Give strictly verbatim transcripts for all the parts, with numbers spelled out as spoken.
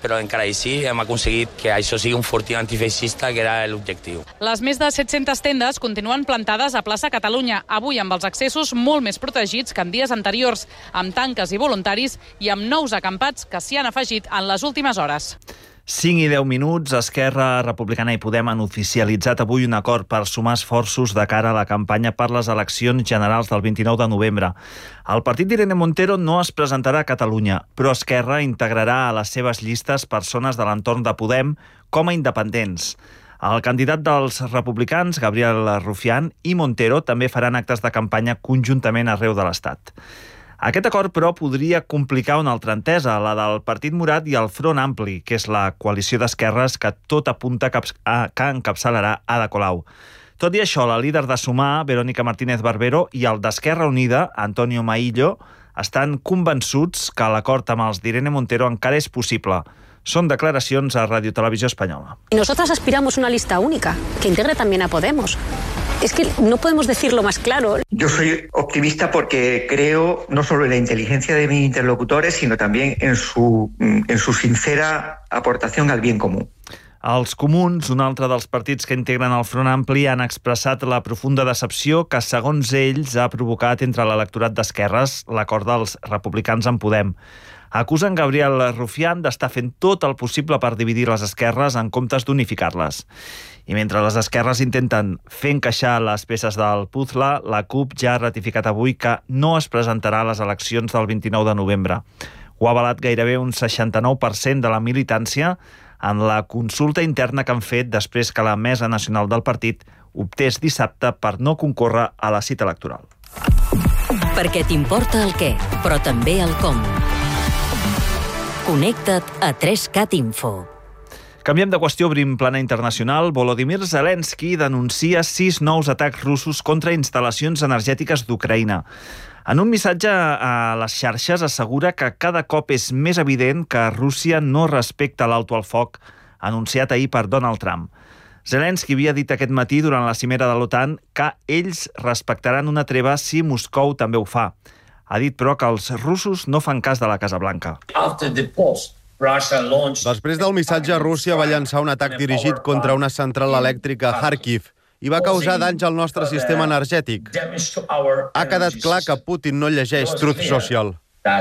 però encara així hem aconseguit que això sigui un fortí antifeixista, que era l'objectiu. Les més de set-centes tendes continuen plantades a plaça Catalunya, avui amb els accessos molt més protegits que en dies anteriors, amb tanques i voluntaris i amb nous acampats que s'hi han afegit en les últimes hores. cinc i deu minuts, Esquerra Republicana i Podem han oficialitzat avui un acord per sumar esforços de cara a la campanya per les eleccions generals del vint-i-nou de novembre. El partit d'Irene Montero no es presentarà a Catalunya, però Esquerra integrarà a les seves llistes persones de l'entorn de Podem com a independents. El candidat dels republicans, Gabriel Rufián, i Montero també faran actes de campanya conjuntament arreu de l'Estat. Aquest acord, però, podria complicar una altra entesa, la del Partit Morat i el Front Ampli, que és la coalició d'esquerres que tot apunta que encapçalarà Ada Colau. Tot i això, la líder de Sumar, Verónica Martínez Barbero, i el d'Esquerra Unida, Antonio Maillo, estan convençuts que l'acord amb els d'Irene Montero encara és possible. Són declaracions a Radio Televisió Espanyola. Y nosotras aspiramos a una lista única, que integre también a Podemos. Es que no podemos decirlo más claro. Yo soy optimista porque creo no solo en la inteligencia de mis interlocutores, sino también en su, en su sincera aportación al bien común. Els comuns, un altre dels partits que integren el Front Ampli, han expressat la profunda decepció que, segons ells, ha provocat entre l'electorat d'esquerres l'acord dels republicans en Podem. Acusen Gabriel Rufián d'estar fent tot el possible per dividir les esquerres en comptes d'unificar-les. I mentre les esquerres intenten fer encaixar les peces del puzzle, la CUP ja ha ratificat avui que no es presentarà a les eleccions del vint-i-nou de novembre. Ho ha avalat gairebé un seixanta-nou per cent de la militància en la consulta interna que han fet després que la Mesa Nacional del partit optés dissabte per no concórrer a la cita electoral. Perquè t'importa el què, però també el com. Connecta't a tres cat info. Canviem de qüestió, obrim plana internacional. Volodymyr Zelensky denuncia sis nous atacs russos contra instal·lacions energètiques d'Ucraïna. En un missatge a les xarxes assegura que cada cop és més evident que Rússia no respecta l'alto al foc anunciat ahir per Donald Trump. Zelensky havia dit aquest matí durant la cimera de l'OTAN que ells respectaran una treva si Moscou també ho fa. Ha dit, però, que els russos no fan cas de la Casa Blanca. Després del missatge, Rússia va llançar un atac dirigit contra una central elèctrica a Kharkiv i va causar danys al nostre sistema energètic. Ha quedat clar que Putin no llegeix Truth Social.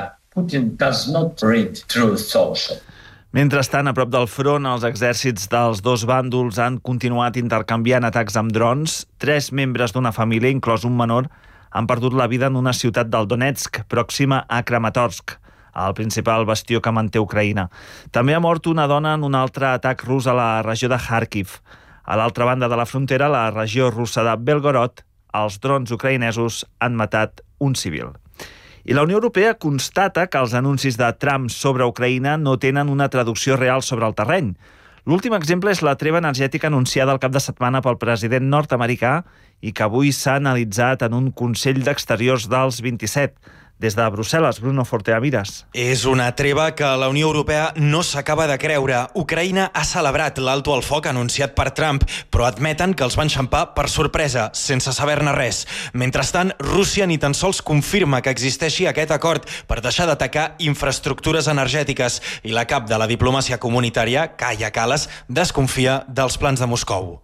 Mentrestant, a prop del front, els exèrcits dels dos bàndols han continuat intercanviant atacs amb drons. Tres membres d'una família, inclòs un menor, han perdut la vida en una ciutat del Donetsk, pròxima a Kramatorsk, el principal bastió que manté Ucraïna. També ha mort una dona en un altre atac rus a la regió de Kharkiv. A l'altra banda de la frontera, la regió russa de Belgorod, els drons ucraïnesos han matat un civil. I la Unió Europea constata que els anuncis de Trump sobre Ucraïna no tenen una traducció real sobre el terreny. L'últim exemple és la treva energètica anunciada el cap de setmana pel president nord-americà i que avui s'ha analitzat en un Consell d'Exteriors dels vint-i-set. Des de Brussel·les, Bruno Forteamiras. És una treva que la Unió Europea no s'acaba de creure. Ucraïna ha celebrat l'alto al foc anunciat per Trump, però admeten que els van xampar per sorpresa, sense saber-ne res. Mentrestant, Rússia ni tan sols confirma que existeixi aquest acord per deixar d'atacar infraestructures energètiques i la cap de la diplomàcia comunitària, Kaja Kallas, desconfia dels plans de Moscou.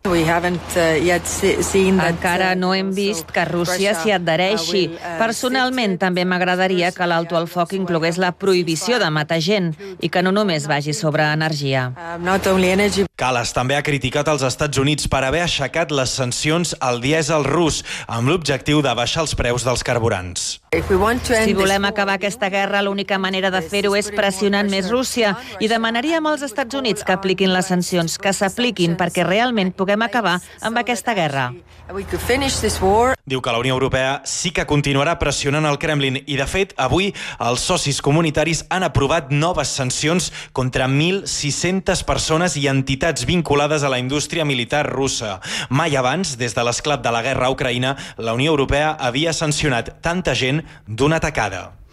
Encara no hem vist que Rússia s'hi adhereixi. Personalment, també m'agradaria que l'alto al foc inclogués la prohibició de matar gent i que no només vagi sobre energia. Kallas també ha criticat els Estats Units per haver aixecat les sancions al dièsel rus amb l'objectiu de baixar els preus dels carburants. Si volem acabar aquesta guerra, l'única manera de fer-ho és pressionant més Rússia i demanaríem als Estats Units que apliquin les sancions, que s'apliquin perquè realment puguem acabar amb aquesta guerra. Diu que la Unió Europea sí que continuarà pressionant el Kremlin i, de fet, avui els socis comunitaris han aprovat noves sancions contra mil sis-centes persones i entitats vinculades a la indústria militar russa. Mai abans, des de l'esclat de la guerra a Ucraïna, la Unió Europea havia sancionat tanta gent d'una tacada.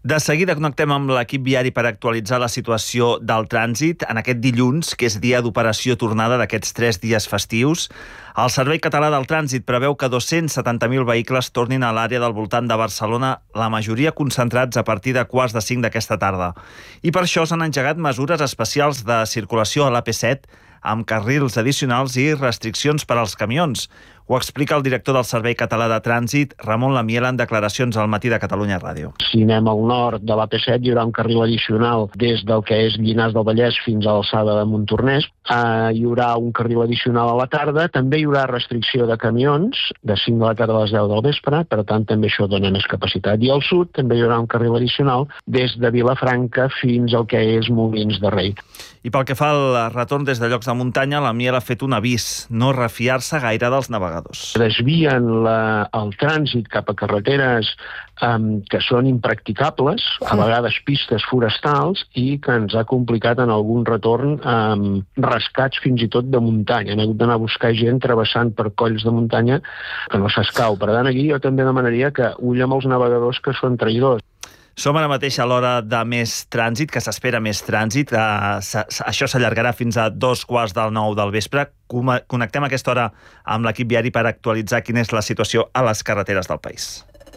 De seguida connectem amb l'equip viari per actualitzar la situació del trànsit en aquest dilluns, que és dia d'operació tornada d'aquests tres dies festius. El Servei Català del Trànsit preveu que dos-cents setanta mil vehicles tornin a l'àrea del voltant de Barcelona, la majoria concentrats a partir de quarts de cinc d'aquesta tarda. I per això s'han engegat mesures especials de circulació a l'A P set, amb carrils addicionals i restriccions per als camions. Ho explica el director del Servei Català de Trànsit, Ramon Lamiela, en declaracions al Matí de Catalunya Ràdio. Si anem al nord de l'A P set, hi haurà un carril addicional des del que és Llinars del Vallès fins a l'alçada de Montornès. Uh, hi haurà un carril addicional a la tarda. També hi haurà restricció de camions de cinc de la tarda a les deu del vespre, per tant també això dona més capacitat. I al sud també hi haurà un carril addicional des de Vilafranca fins al que és Molins de Rei. I pel que fa al retorn des de llocs de muntanya, Lamiela ha fet un avís: no refiar-se gaire dels navegadors. Desvien la, el trànsit cap a carreteres um, que són impracticables, a vegades pistes forestals, i que ens ha complicat en algun retorn um, rescats fins i tot de muntanya. Hem hagut d'anar a buscar gent travessant per colls de muntanya que no s'escau. Per tant, aquí jo també demanaria que ull amb els navegadors que són traïdors. Som ara mateix a l'hora de més trànsit, que s'espera més trànsit. Uh, això s'allargarà fins a dos quarts del nou del vespre. Connectem a aquesta hora amb l'equip viari per actualitzar quina és la situació a les carreteres del país.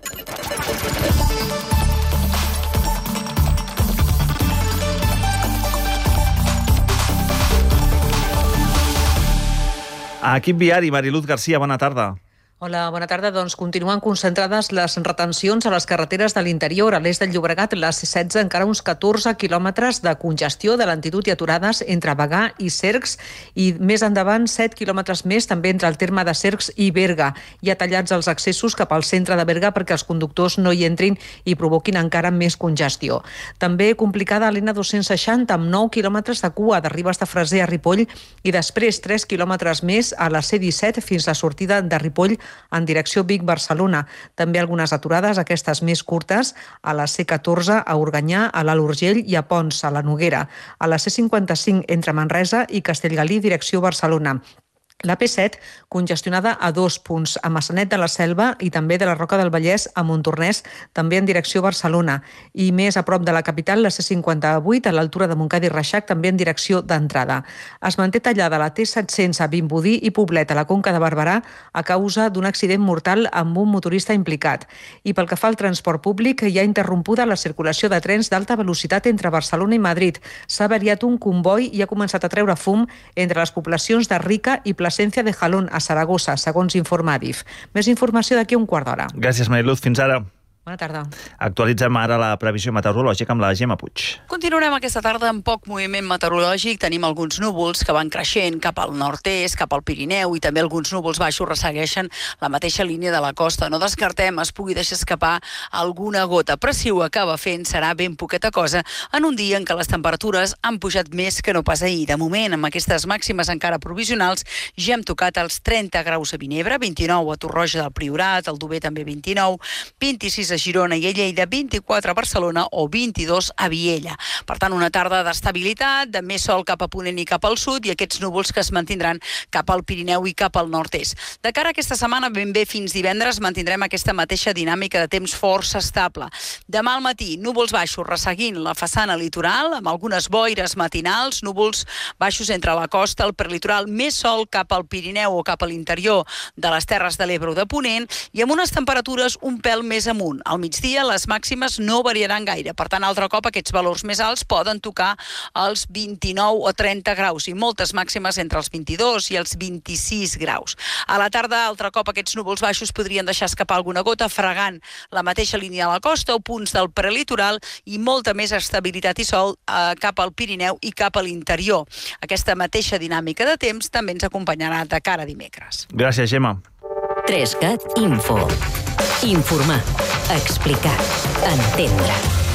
A equip viari, Mariluz Garcia, bona tarda. Hola, bona tarda. Doncs continuen concentrades les retencions a les carreteres de l'interior. A l'est del Llobregat, la C setze, encara uns catorze quilòmetres de congestió de lentitud i aturades entre Bagà i Cercs, i més endavant set quilòmetres més també entre el terme de Cercs i Berga. Hi ha tallats els accessos cap al centre de Berga perquè els conductors no hi entrin i provoquin encara més congestió. També complicada a l'N dos-cents seixanta, amb nou quilòmetres de cua de Ribes de Freser a Ripoll i després tres quilòmetres més a la C disset fins a la sortida de Ripoll en direcció Vic-Barcelona. També algunes aturades, aquestes més curtes, a la C catorze, a Organyà, a l'Alt Urgell i a Pons, a la Noguera. A la C cinquanta-cinc entre Manresa i Castellgalí, direcció Barcelona. La P set, congestionada a dos punts, a Massanet de la Selva i també de la Roca del Vallès a Montornès, també en direcció Barcelona. I més a prop de la capital, la C cinquanta-vuit, a l'altura de Montcada i Reixac, també en direcció d'entrada. Es manté tallada la T set-cents a Vimbodí i Poblet, a la Conca de Barberà, a causa d'un accident mortal amb un motorista implicat. I pel que fa al transport públic, hi ha interrompuda la circulació de trens d'alta velocitat entre Barcelona i Madrid. S'ha variat un comboi i ha començat a treure fum entre les poblacions de Rica i Plaça Plasencia de Jalón, a Saragossa, segons informa Adif. Més informació d'aquí un quart d'hora. Gràcies, Mariluz. Fins ara. Bona tarda. Actualitzem ara la previsió meteorològica amb la Gemma Puig. Continuarem aquesta tarda amb poc moviment meteorològic. Tenim alguns núvols que van creixent cap al nord-est, cap al Pirineu, i també alguns núvols baixos ressegueixen la mateixa línia de la costa. No descartem es pugui deixar escapar alguna gota, però si ho acaba fent serà ben poqueta cosa en un dia en què les temperatures han pujat més que no pas ahir. De moment, amb aquestes màximes encara provisionals, ja hem tocat els trenta graus a Vinebre, vint-i-nou a Torroja del Priorat, al Dober també vint-i-nou, vint-i-sis a Girona i a Lleida, vint-i-quatre a Barcelona o vint-i-dos a Viella. Per tant, una tarda d'estabilitat, de més sol cap a ponent i cap al sud, i aquests núvols que es mantindran cap al Pirineu i cap al nord-est. De cara a aquesta setmana, ben bé fins divendres, mantindrem aquesta mateixa dinàmica de temps força estable. Demà al matí, núvols baixos resseguint la façana litoral, amb algunes boires matinals, núvols baixos entre la costa, el prelitoral, més sol cap al Pirineu o cap a l'interior de les Terres de l'Ebre o de Ponent, i amb unes temperatures un pèl més amunt. Al migdia les màximes no variaran gaire, per tant, altre cop aquests valors més alts poden tocar els vint-i-nou o trenta graus i moltes màximes entre els vint-i-dos i els vint-i-sis graus. A la tarda, altre cop aquests núvols baixos podrien deixar escapar alguna gota, fregant la mateixa línia de la costa o punts del prelitoral, i molta més estabilitat i sol eh, cap al Pirineu i cap a l'interior. Aquesta mateixa dinàmica de temps també ens acompanyarà de cara a dimecres. Gràcies, Gemma. trescat Info. Informar, explicar, entendre.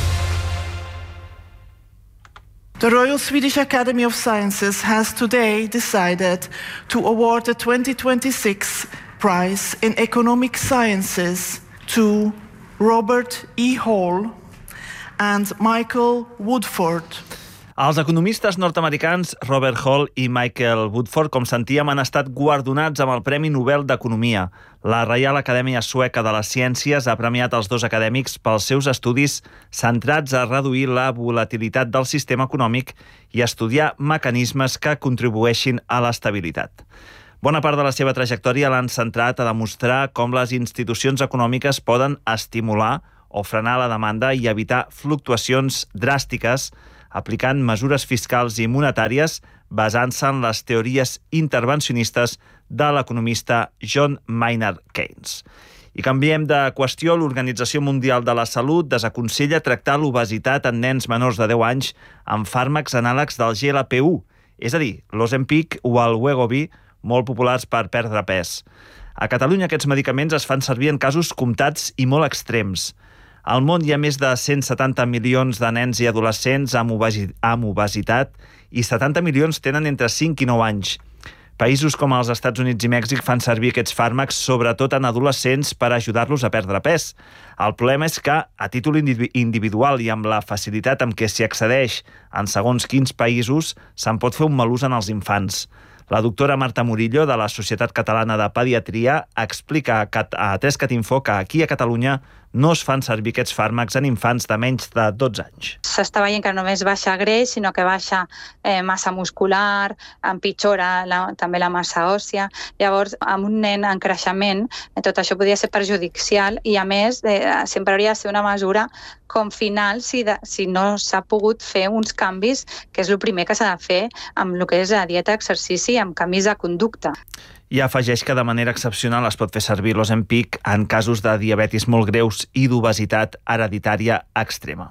The Royal Swedish Academy of Sciences has today decided to award the twenty twenty-six prize in economic sciences to Robert E. Hall and Michael Woodford. Els economistes nord-americans Robert Hall i Michael Woodford, com sentíem, han estat guardonats amb el Premi Nobel d'Economia. La Reial Acadèmia Sueca de les Ciències ha premiat els dos acadèmics pels seus estudis centrats a reduir la volatilitat del sistema econòmic i a estudiar mecanismes que contribueixin a l'estabilitat. Bona part de la seva trajectòria l'han centrat a demostrar com les institucions econòmiques poden estimular o frenar la demanda i evitar fluctuacions dràstiques aplicant mesures fiscals i monetàries basant-se en les teories intervencionistes de l'economista John Maynard Keynes. I canviem de qüestió. L'Organització Mundial de la Salut desaconsella tractar l'obesitat en nens menors de deu anys amb fàrmacs anàlegs del G L P u, és a dir, l'Ozempic o el Wegovy, molt populars per perdre pes. A Catalunya aquests medicaments es fan servir en casos comptats i molt extrems. Al món hi ha més de cent setanta milions de nens i adolescents amb obesitat i setanta milions tenen entre cinc i nou anys. Països com els Estats Units i Mèxic fan servir aquests fàrmacs sobretot en adolescents per ajudar-los a perdre pes. El problema és que, a títol individual i amb la facilitat amb què s'hi accedeix en segons quins països, se'n pot fer un mal ús en els infants. La doctora Marta Murillo, de la Societat Catalana de Pediatria, explica a tres cat info que aquí a Catalunya no es fan servir aquests fàrmacs en infants de menys de dotze anys. S'està veient que no només baixa greix, sinó que baixa eh, massa muscular, empitjora la, també la massa òssia. Llavors, amb un nen en creixement, tot això podria ser perjudicial i, a més, eh, sempre hauria de ser una mesura com final si, de, si no s'ha pogut fer uns canvis, que és el primer que s'ha de fer amb el que és la dieta, exercici, amb canvis de conducta. I afegeix que de manera excepcional es pot fer servir l'Ozempic en casos de diabetis molt greus i d'obesitat hereditària extrema.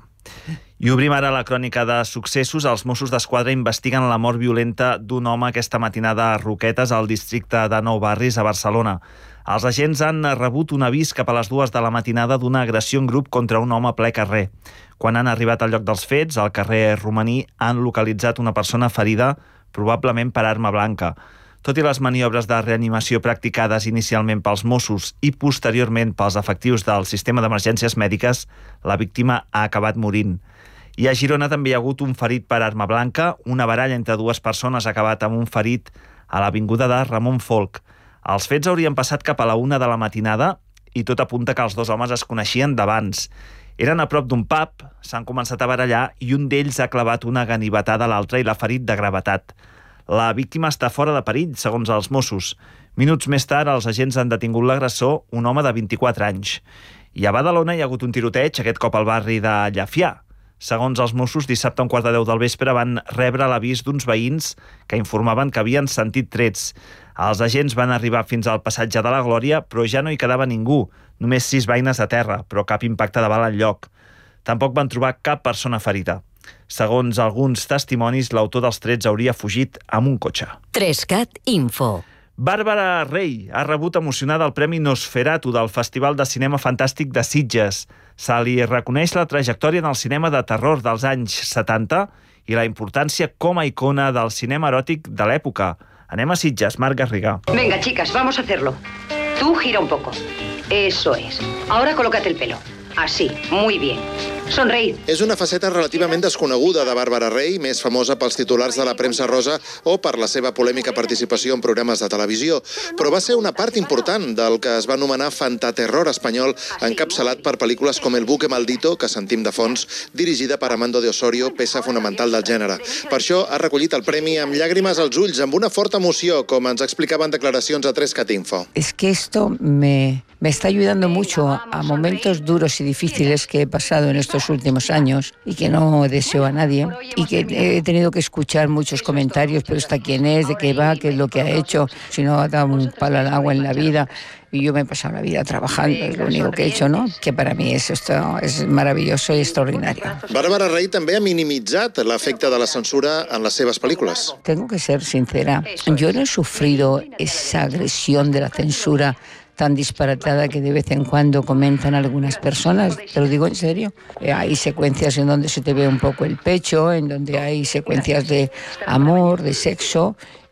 I obrim ara la crònica de successos. Els Mossos d'Esquadra investiguen la mort violenta d'un home aquesta matinada a Roquetes, al districte de Nou Barris, a Barcelona. Els agents han rebut un avís cap a les dues de la matinada d'una agressió en grup contra un home a ple carrer. Quan han arribat al lloc dels fets, al carrer Romaní, han localitzat una persona ferida, probablement per arma blanca. Tot i les maniobres de reanimació practicades inicialment pels Mossos i posteriorment pels efectius del sistema d'emergències mèdiques, la víctima ha acabat morint. I a Girona també hi ha hagut un ferit per arma blanca. Una baralla entre dues persones ha acabat amb un ferit a l'avinguda de Ramon Folch. Els fets haurien passat cap a la una de la matinada i tot apunta que els dos homes es coneixien d'abans. Eren a prop d'un pub, s'han començat a barallar i un d'ells ha clavat una ganivetada a l'altre i l'ha ferit de gravetat. La víctima està fora de perill, segons els Mossos. Minuts més tard, els agents han detingut l'agressor, un home de vint-i-quatre anys. I a Badalona hi ha hagut un tiroteig, aquest cop al barri de Llafià. Segons els Mossos, dissabte a un quart de deu del vespre van rebre l'avís d'uns veïns que informaven que havien sentit trets. Els agents van arribar fins al passatge de la Glòria, però ja no hi quedava ningú, només sis veïnes a terra, però cap impacte de bala enlloc. Tampoc van trobar cap persona ferida. Segons alguns testimonis, l'autor dels trets hauria fugit amb un cotxe. tres cat info. Bàrbara Rey ha rebut emocionada el Premi Nosferatu del Festival de Cinema Fantàstic de Sitges. Se li reconeix la trajectòria en el cinema de terror dels anys setanta i la importància com a icona del cinema eròtic de l'època. Anem a Sitges, Marc Garriga. Venga, chicas, vamos a hacerlo. Tú gira un poco. Eso es. Ahora colócate el pelo. Así, muy bien. Sonreïd. És una faceta relativament desconeguda de Bàrbara Rey, més famosa pels titulars de la premsa rosa o per la seva polèmica participació en programes de televisió, però va ser una part important del que es va anomenar fantaterror espanyol, encapçalat per pel·lícules com El buque maldito, que sentim de fons, dirigida per Amando de Osorio, peça fonamental del gènere. Per això ha recollit el premi amb llàgrimes als ulls, amb una forta emoció, com ens explicaven declaracions a tres cat info. Es que esto me, me está ayudando mucho a momentos duros y difíciles que he pasado en estos últimos años y que no deseo a nadie y que he tenido que escuchar muchos comentarios, pero esta quién es, de qué va, qué es lo que ha hecho, si no ha dado un palo al agua en la vida. Y yo me he pasado la vida trabajando, es lo único que he hecho, ¿no? Que para mí es, esto es maravilloso y extraordinario. Bàrbara Rey també ha minimitzat l'efecte de la censura en les seves pel·lícules. Tengo que ser sincera, yo no he sufrido esa agresión de la censura tan disparatada que de vez en cuando comentan algunas personas, te lo digo en serio. Eh, hay secuencias en donde se te ve un poco el pecho, en donde hay secuencias de amor, de sexo,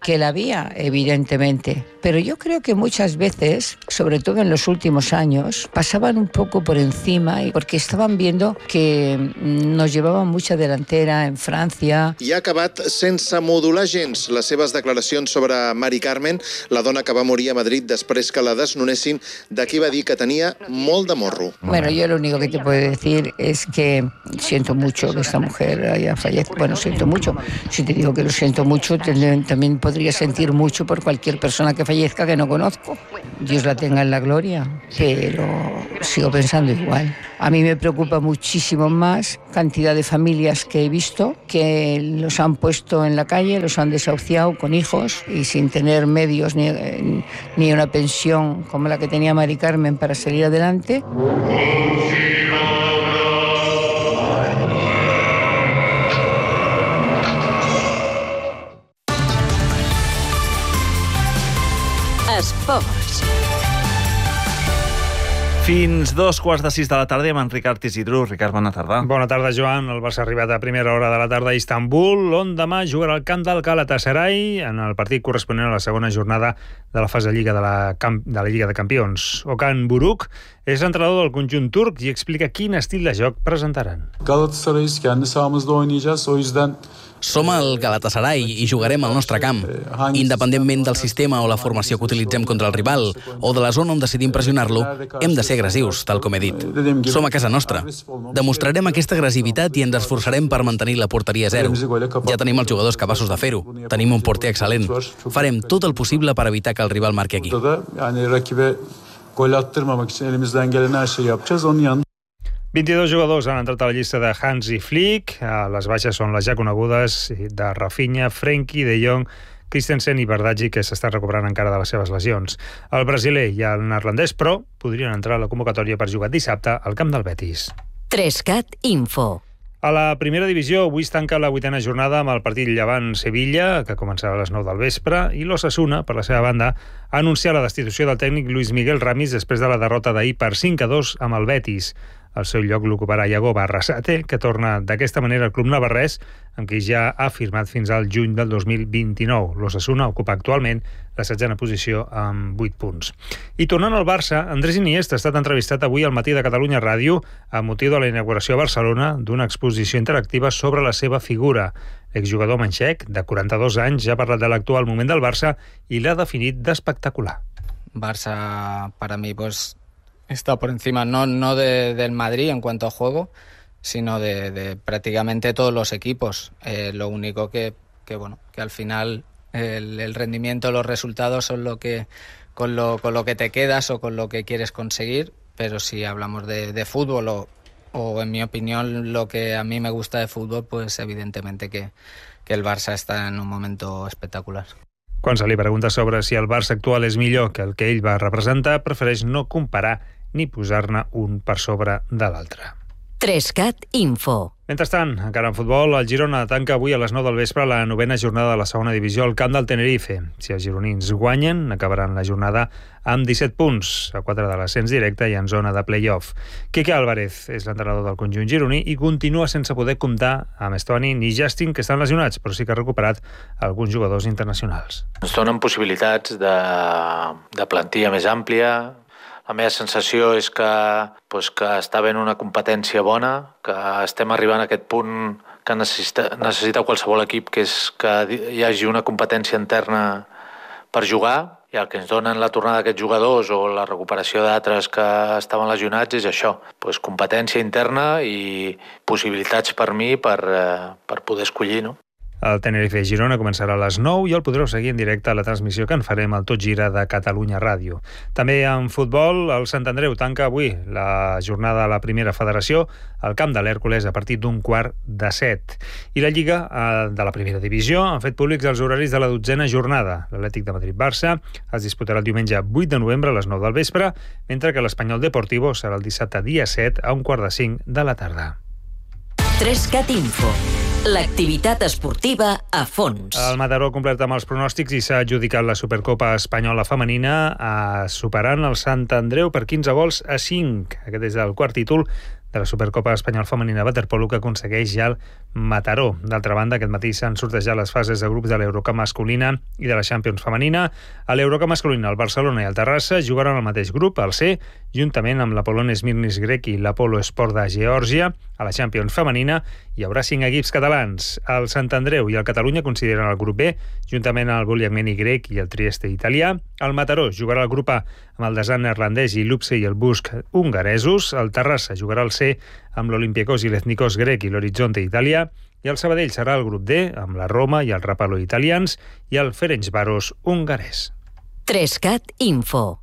que la había, evidentemente. Pero yo creo que muchas veces, sobre todo en los últimos años, pasaban un poco por encima porque estaban viendo que nos llevaban mucha delantera en Francia. I ha acabat sense modular gens les seves declaracions sobre Mari Carmen, la dona que va morir a Madrid després que la desnonessin, de qui va dir que tenia molt de morro. Bueno, yo lo único que te puedo decir es que siento mucho que esta mujer haya fallecido. Bueno, siento mucho. Si te digo que lo siento mucho, también podría sentir mucho por cualquier persona que fallezca que no conozco. Dios la tenga en la gloria, pero sigo pensando igual. A mí me preocupa muchísimo más cantidad de familias que he visto que los han puesto en la calle, los han desahuciado con hijos y sin tener medios ni, ni una pensión como la que tenía Mari Carmen para salir adelante. Esports. Fins dos quarts de sis de la tarda amb en Ricard Isidru. Ricard, bona tarda. Bona tarda, Joan. El Barça ha arribat a primera hora de la tarda a Istanbul, on demà jugarà al camp del Galatasaray en el partit corresponent a la segona jornada de la fase de Lliga de la, Camp de la Lliga de Campions. Okan Buruk és entrenador del conjunt turc i explica quin estil de joc presentaran. Galatasaray'ız, kendi sahamızda oynayacağız. O yüzden som el Galatasaray i jugarem al nostre camp. Independentment del sistema o la formació que utilitzem contra el rival o de la zona on decidim pressionar-lo, hem de ser agressius, tal com he dit. Som a casa nostra. Demostrarem aquesta agressivitat i ens esforçarem per mantenir la porteria a zero. Ja tenim els jugadors capaços de fer-ho. Tenim un porter excel·lent. Farem tot el possible per evitar que el rival marqui aquí. Gol attırmamak için elimizden gelen her şeyi yapacağız. Onun yanında vint-i-dos jugadors han entrat a la llista de Hansi Flick. Les baixes són les ja conegudes de Rafinha, Frenkie, De Jong, Christensen i Bardghji, que s'està recuperant encara de les seves lesions. El brasiler i el neerlandès, però, podrien entrar a la convocatòria per jugar dissabte al camp del Betis. Trescat Info. A la primera divisió, avui es tanca la vuitena jornada amb el partit Llevant-Sevilla, que començarà a les nou del vespre, i l'Osasuna, per la seva banda, ha anunciat la destitució del tècnic Luis Miguel Ramis després de la derrota d'ahir per cinc a dos amb el Betis. El seu lloc l'ocuparà Yago Barrasate, que torna d'aquesta manera al club navarrès, amb qui ja ha firmat fins al juny del dos mil vint-i-nou. L'Osasuna ocupa actualment la setzena posició amb vuit punts. I tornant al Barça, Andrés Iniesta ha estat entrevistat avui al Matí de Catalunya Ràdio amb motiu de la inauguració a Barcelona d'una exposició interactiva sobre la seva figura. L'exjugador manxec, de quaranta-dos anys, ja ha parlat de l'actual moment del Barça i l'ha definit d'espectacular. Barça, para mí, pues está por encima no, no de, del Madrid en cuanto a juego, sino de, de prácticamente todos los equipos. Eh, lo único que, que, bueno, que al final el, el rendimiento, los resultados son lo que con, lo, con lo que te quedas o con lo que quieres conseguir, pero si hablamos de, de fútbol o, o, en mi opinión, lo que a mí me gusta de fútbol, pues evidentemente que, que el Barça está en un momento espectacular. Quan se li pregunta sobre si el Barça actual és millor que el que ell va representar, prefereix no comparar ni posar-ne un per sobre de l'altre. Trescat Info. Mentrestant, encara en futbol, el Girona tanca avui a les nou del vespre la novena jornada de la segona divisió al camp del Tenerife. Si els gironins guanyen, acabaran la jornada amb disset punts, a quatre de l'ascens directe i en zona de play-off. Quique Álvarez és l'entrenador del conjunt gironí i continua sense poder comptar amb Estoni ni Justin, que estan lesionats, però sí que ha recuperat alguns jugadors internacionals. Ens donen possibilitats de, de plantilla més àmplia. La meva sensació és que, doncs, que està havent una competència bona, que estem arribant a aquest punt que necessita, necessita qualsevol equip, que és que hi hagi una competència interna per jugar, i el que ens donen la tornada d'aquests jugadors o la recuperació d'altres que estaven lesionats és això, doncs, competència interna i possibilitats per mi per, per poder escollir, no? El Tenerife Girona començarà a les nou i el podreu seguir en directe a la transmissió que en farem al Tot Gira de Catalunya Ràdio. També en futbol, el Sant Andreu tanca avui la jornada a la primera federació al camp de l'Hèrcules a partir d'un quart de set. I la Lliga de la primera divisió han fet públics els horaris de la dotzena jornada. L'Atlètic de Madrid-Barça es disputarà el diumenge vuit de novembre a les nou del vespre, mentre que l'Espanyol Deportivo serà el dissabte dia set a un quart de cinc de la tarda. Trescat Info. L'activitat esportiva a fons. El Mataró ha complert amb els pronòstics i s'ha adjudicat la Supercopa Espanyola Femenina, superant el Sant Andreu per quinze gols a cinc. Aquest és el quart títol de la Supercopa Espanyol Femenina de Waterpolo que aconsegueix ja el Mataró. D'altra banda, aquest matí s'han sortejat les fases de grups de l'Eurocup masculina i de la Champions femenina. A l'Eurocup masculina, el Barcelona i el Terrassa jugaran al mateix grup, el C, juntament amb l'Apollon Smirnis grec i l'Apolo Sport de Geòrgia. A la Champions femenina hi haurà cinc equips catalans. El Sant Andreu i el Catalunya consideren el grup B, juntament amb el Buliagmeni grec i el Trieste italià. El Mataró jugarà al grup A amb el Desan neerlandès i l'Upse i el Busk hongaresos. El Terrassa jugarà al C amb l'Olympiakos i l'Ethnikos grec i l'Horizonte italià. I el Sabadell serà el grup D amb la Roma i el Rapallo italians i el Ferencváros hongarès. tres cat Info.